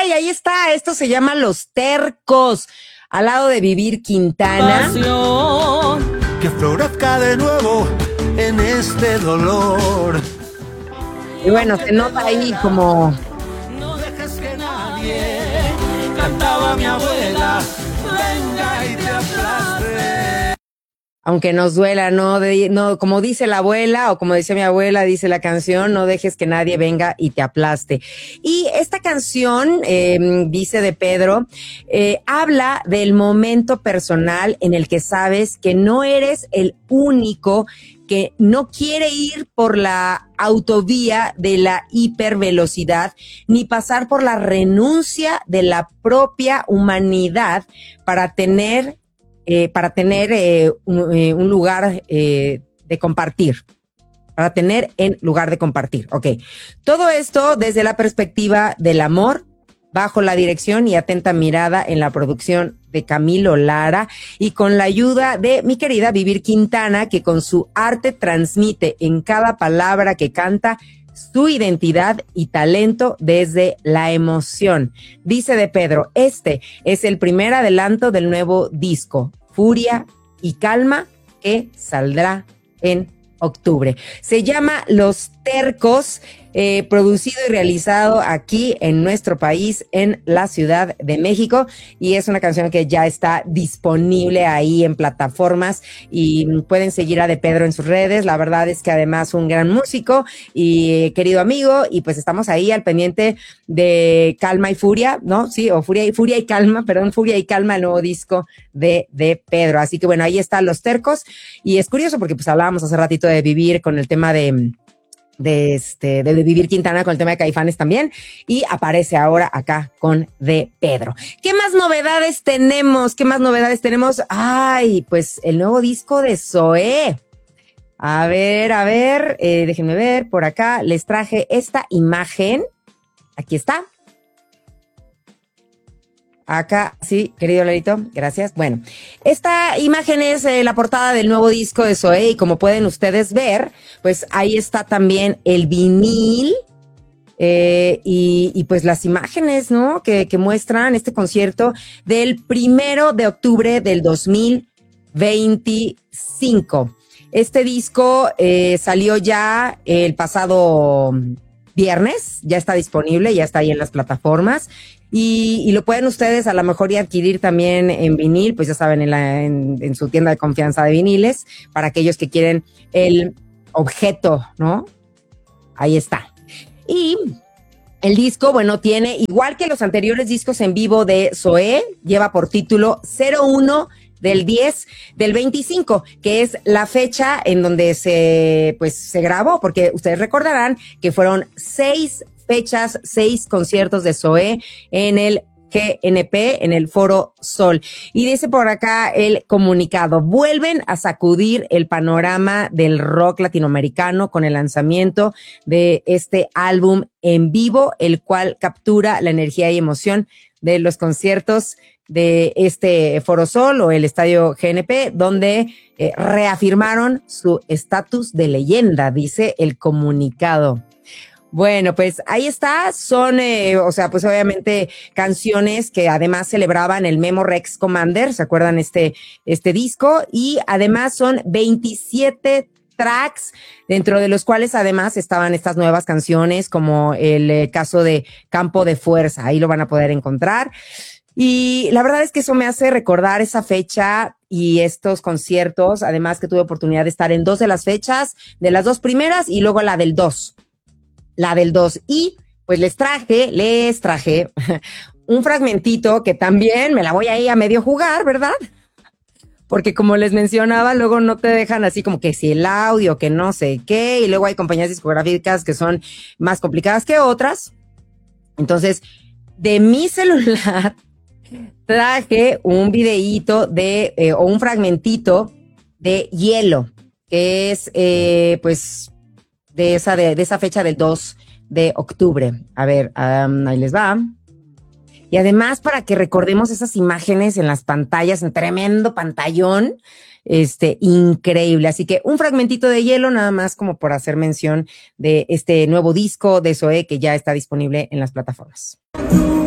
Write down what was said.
y ahí está. Esto se llama Los Tercos, al lado de Vivir Quintana. Pasión, que florezca de nuevo en este dolor. Y bueno, se nota ahí como... No dejes que nadie, cantaba mi abuela, venga y te aplaste. Aunque nos duela, no, como dice la abuela, o como decía mi abuela, dice la canción, no dejes que nadie venga y te aplaste. Y esta canción, dice de Pedro, habla del momento personal en el que sabes que no eres el único que no quiere ir por la autovía de la hipervelocidad, ni pasar por la renuncia de la propia humanidad para tener un lugar de compartir. Para tener en lugar de compartir. Ok. Todo esto desde la perspectiva del amor, bajo la dirección y atenta mirada en la producción de Camilo Lara y con la ayuda de mi querida Vivir Quintana, que con su arte transmite en cada palabra que canta su identidad y talento desde la emoción. Dice de Pedro, este es el primer adelanto del nuevo disco, Furia y Calma, que saldrá en octubre. Se llama Los Tercos, producido y realizado aquí en nuestro país, en la Ciudad de México, y es una canción que ya está disponible ahí en plataformas y pueden seguir a De Pedro en sus redes. La verdad es que además un gran músico y querido amigo, y pues estamos ahí al pendiente de Calma y Furia, ¿no? Sí, o Furia y Calma, el nuevo disco de Pedro. Así que bueno, ahí están Los Tercos, y es curioso porque pues hablábamos hace ratito de Vivir con el tema de Vivir Quintana, con el tema de Caifanes también, y aparece ahora acá con De Pedro. ¿Qué más novedades tenemos? Ay, pues el nuevo disco de Zoé. A ver, déjenme ver, por acá les traje esta imagen. Aquí está. Acá, sí, querido Larito, gracias. Bueno, esta imagen es la portada del nuevo disco de Zoé, y como pueden ustedes ver, pues ahí está también el vinil, y pues las imágenes, ¿no? Que muestran este concierto del 1 de octubre del 2025. Este disco salió ya el pasado viernes, ya está disponible, ya está ahí en las plataformas. Y lo pueden ustedes a lo mejor y adquirir también en vinil, pues ya saben, en su tienda de confianza de viniles, para aquellos que quieren el objeto, ¿no? Ahí está. Y el disco, bueno, tiene, igual que los anteriores discos en vivo de Zoé, lleva por título 01 del 10 del 25, que es la fecha en donde se grabó, porque ustedes recordarán que fueron 6 fechas, 6 conciertos de Zoé en el GNP, en el Foro Sol. Y dice por acá el comunicado: vuelven a sacudir el panorama del rock latinoamericano con el lanzamiento de este álbum en vivo, el cual captura la energía y emoción de los conciertos de este Foro Sol o el Estadio GNP, donde reafirmaron su estatus de leyenda, dice el comunicado. Bueno, pues ahí está, son, pues obviamente canciones que además celebraban el Memo Rex Commander, ¿se acuerdan este disco? Y además son 27 tracks, dentro de los cuales además estaban estas nuevas canciones, como el caso de Campo de Fuerza, ahí lo van a poder encontrar. Y la verdad es que eso me hace recordar esa fecha y estos conciertos, además que tuve oportunidad de estar en 2 de las fechas, de las 2 primeras y luego la del 2. Y pues les traje un fragmentito que también me la voy a ir a medio jugar, ¿verdad? Porque como les mencionaba, luego no te dejan así como que si el audio, que no sé qué, y luego hay compañías discográficas que son más complicadas que otras. Entonces, de mi celular traje un videíto o un fragmentito de Hielo, que es de esa fecha del 2 de octubre. A ver, ahí les va. Y además para que recordemos esas imágenes en las pantallas, en tremendo pantallón, increíble. Así que un fragmentito de Hielo, nada más como por hacer mención de este nuevo disco de Zoé que ya está disponible en las plataformas.